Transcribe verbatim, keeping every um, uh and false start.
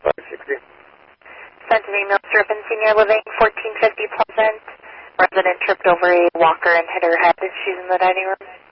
five sixty. Sent an email to Ripon Senior Living, fourteen fifty Pleasant. Resident tripped over a walker and hit her head. She's in the dining room.